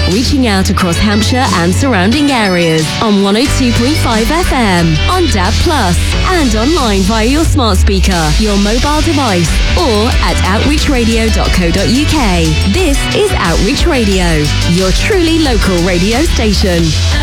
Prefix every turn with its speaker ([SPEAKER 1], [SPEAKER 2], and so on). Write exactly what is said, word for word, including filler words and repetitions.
[SPEAKER 1] reaching out across Hampshire and surrounding areas on one oh two point five F M, on D A B plus, and online via your smart speaker, your mobile device, or at outreach radio dot co dot uk. This is Outreach Radio, your truly local radio station.